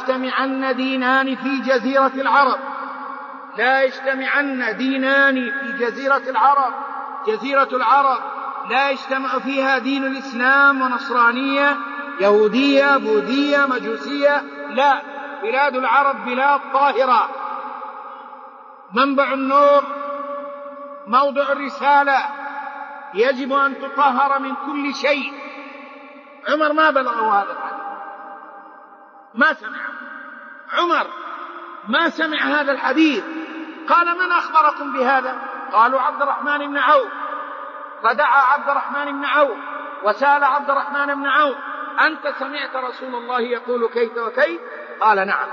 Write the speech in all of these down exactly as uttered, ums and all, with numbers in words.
يجتمعن دينان في جزيرة العرب لا يجتمعن دينان في جزيرة العرب جزيرة العرب لا يجتمع فيها دين الإسلام ونصرانية يهودية بوذية مجوسية، لا، بلاد العرب بلاد طاهرة، منبع النور، موضع الرسالة، يجب أن تطهر من كل شيء. عمر ما بلغه هذا الحديث، ما سمع عمر ما سمع هذا الحديث. قال: من أخبركم بهذا؟ قالوا: عبد الرحمن بن عوف. فدعا عبد الرحمن بن عوف وسأل عبد الرحمن بن عوف: أنت سمعت رسول الله يقول كيت وكيت؟ قال: نعم.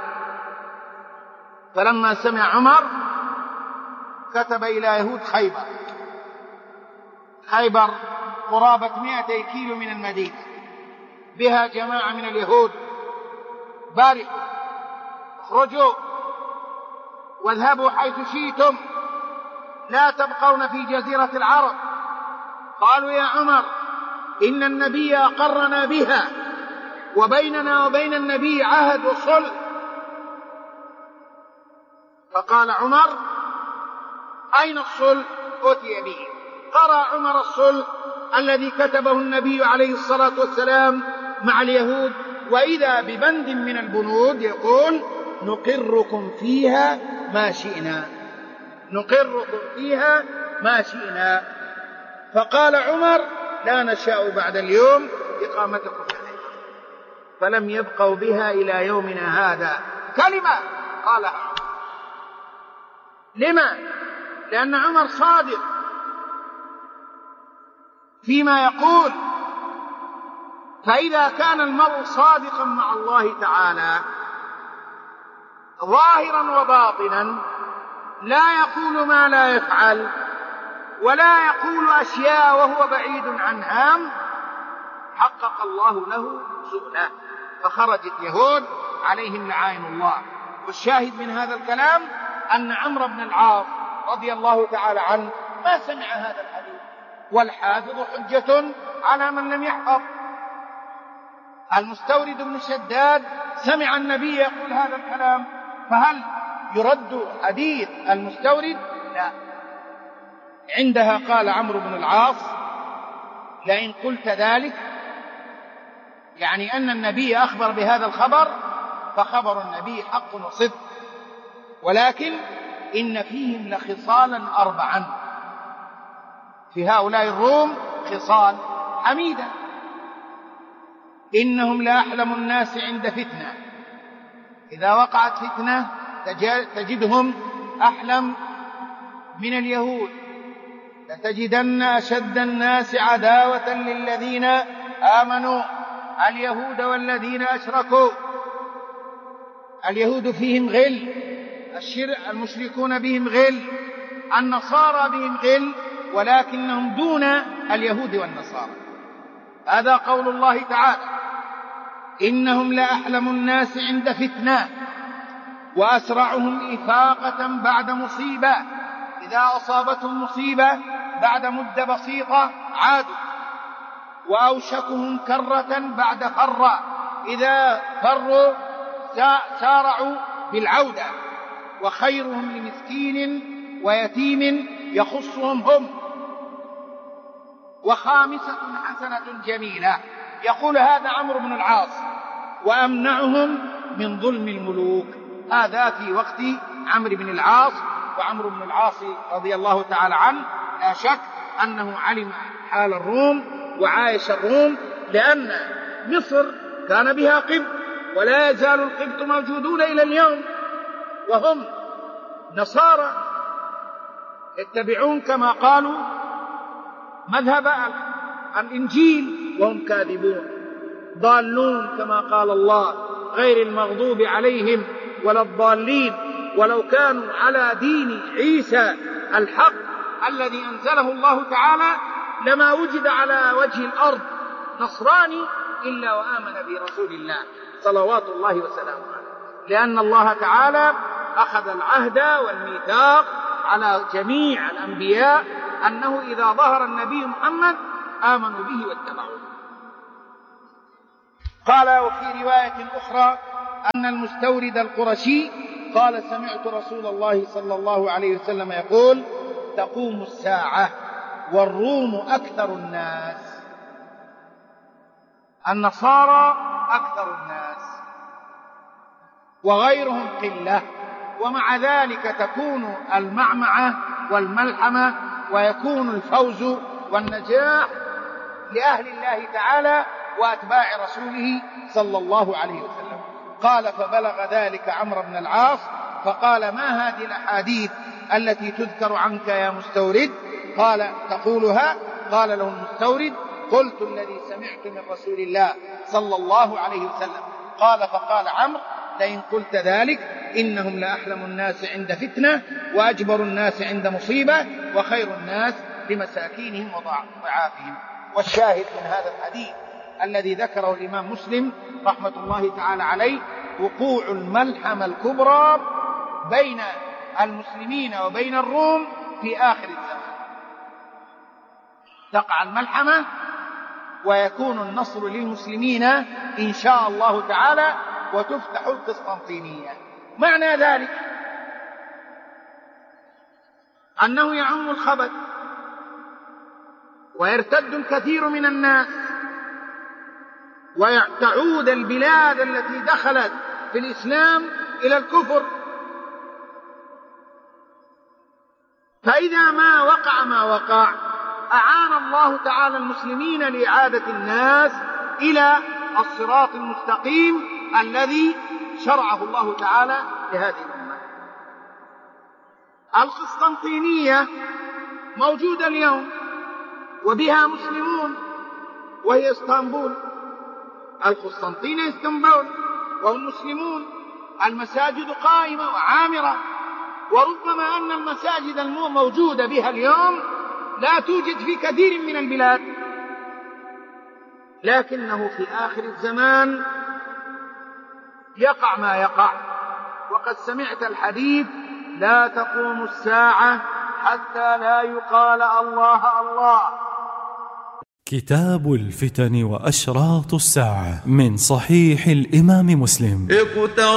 فلما سمع عمر كتب إلى يهود خيبر خيبر قرابة مائتي كيلو من المدينة، بها جماعة من اليهود، بارحوا، اخرجوا واذهبوا حيث شئتم، لا تبقون في جزيرة العرب. قالوا: يا عمر، إن النبي أقرنا بها، وبيننا وبين النبي عهد وصلح. فقال عمر: أين الصلح؟ أتي به. قرأ عمر الصلح الذي كتبه النبي عليه الصلاة والسلام مع اليهود، وإذا ببند من البنود يقول: نقركم فيها ما شئنا نقركم فيها ما شئنا. فقال عمر: لا نشاء بعد اليوم إقامتكم عليه. فلم يبقوا بها إلى يومنا هذا كلمة قالها عمر. لما؟ لأن عمر صادق فيما يقول. فإذا كان المرء صادقا مع الله تعالى ظاهرا وباطنا، لا يقول ما لا يفعل، ولا يقول أشياء وهو بعيد عنها، حقق الله له سؤله. فخرجت يهود عليهم لعائن الله. والشاهد من هذا الكلام أن عمرو بن العاص رضي الله تعالى عنه ما سمع هذا الحديث، والحافظ حجة على من لم يحفظ. المستورد بن شداد سمع النبي يقول هذا الكلام، فهل يرد حديث المستورد؟ لا. عندها قال عمرو بن العاص: لئن قلت ذلك، يعني أن النبي أخبر بهذا الخبر، فخبر النبي حق وصدق، ولكن إن فيهم لخصالا أربعا. في هؤلاء الروم خصال حميدة: إنهم لأحلم الناس عند فتنة، إذا وقعت فتنة تجدهم أحلم من اليهود. لتجدن أشد الناس عداوة للذين آمنوا اليهود والذين أشركوا. اليهود فيهم غل، المشركون بهم غل، النصارى بهم غل، ولكنهم دون اليهود والنصارى. هذا قول الله تعالى: إنهم لأحلم الناس عند فتنة وأسرعهم إفاقة بعد مصيبة. إذا أصابتهم مصيبة بعد مدة بسيطة عادوا. وأوشكهم كرة بعد فرة، إذا فروا سارعوا بالعودة. وخيرهم لمسكين ويتيم يخصهم هم. وخامسة حسنة جميلة، يقول هذا عمرو بن العاص: وأمنعهم من ظلم الملوك. هذا في وقت عمرو بن العاص. وعمرو بن العاص رضي الله تعالى عنه لا شك أنه علم حال الروم وعايش الروم، لأن مصر كان بها قبط، ولا يزال القبط موجودون إلى اليوم، وهم نصارى يتبعون كما قالوا مذهب الإنجيل، وهم كاذبون ضالون كما قال الله: غير المغضوب عليهم ولا الضالين. ولو كانوا على دين عيسى الحق الذي أنزله الله تعالى لما وجد على وجه الأرض نصراني إلا وآمن برسول الله صلوات الله وسلامه عليه، لأن الله تعالى أخذ العهد والميثاق على جميع الأنبياء أنه إذا ظهر النبي محمد آمنوا به واتبعوه. قال: وفي رواية أخرى أن المستورد القرشي قال سمعت رسول الله صلى الله عليه وسلم يقول تقوم الساعة والروم أكثر الناس. النصارى أكثر الناس وغيرهم قلة، ومع ذلك تكون المعمعة والملحمة ويكون الفوز والنجاح لأهل الله تعالى وأتباع رسوله صلى الله عليه وسلم. قال فبلغ ذلك عمرو بن العاص فقال ما هذه الأحاديث التي تذكر عنك يا مستورد؟ قال تقولها؟ قال له المستورد قلت الذي سمعت من رسول الله صلى الله عليه وسلم. قال فقال عمرو لئن قلت ذلك إنهم لأحلم الناس عند فتنة وأجبر الناس عند مصيبة وخير الناس لمساكينهم وضعافهم. والشاهد من هذا الحديث الذي ذكره الإمام مسلم رحمة الله تعالى عليه وقوع الملحمة الكبرى بين المسلمين وبين الروم في آخر الزمان. تقع الملحمة ويكون النصر للمسلمين إن شاء الله تعالى وتفتح القسطنطينية. معنى ذلك أنه يعم الخبث ويرتد الكثير من الناس وتعود البلاد التي دخلت في الإسلام إلى الكفر. فإذا ما وقع ما وقع أعان الله تعالى المسلمين لإعادة الناس إلى الصراط المستقيم الذي شرعه الله تعالى لهذه الأمة. القسطنطينية موجودة اليوم وبها مسلمون وهي اسطنبول. القسطنطينية اسطنبول وهم مسلمون، المساجد قائمة وعامرة، وربما أن المساجد الموجودة بها اليوم لا توجد في كثير من البلاد، لكنه في آخر الزمان يقع ما يقع. وقد سمعت الحديث لا تقوم الساعة حتى لا يقال الله الله. كتاب الفتن وأشراط الساعة من صحيح الإمام مسلم.